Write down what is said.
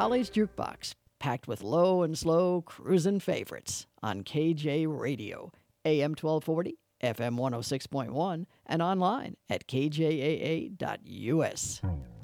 Valley's Jukebox, packed with low and slow cruising favorites on KJ Radio, AM 1240, FM 106.1, and online at kjaa.us.